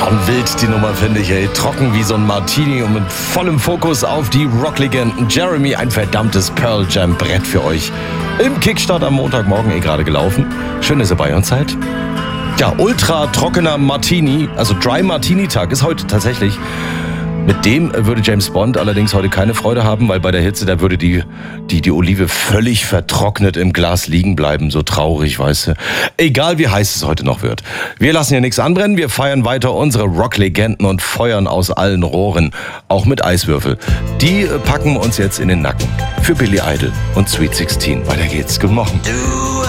schon wild, die Nummer, finde ich, ey. Trocken wie so ein Martini und mit vollem Fokus auf die Rocklegenden. Jeremy, ein verdammtes Pearl Jam Brett für euch. Im Kickstart am Montagmorgen gerade gelaufen. Schön, dass ihr bei uns seid. Ja, ultra trockener Martini, also Dry Martini Tag ist heute tatsächlich. Mit dem würde James Bond allerdings heute keine Freude haben, weil bei der Hitze, da würde die Olive völlig vertrocknet im Glas liegen bleiben. So traurig, weißt du. Egal wie heiß es heute noch wird. Wir lassen hier nichts anbrennen, wir feiern weiter unsere Rocklegenden und feuern aus allen Rohren. Auch mit Eiswürfel. Die packen wir uns jetzt in den Nacken. Für Billy Idol und Sweet 16. Weiter geht's. Guten Morgen.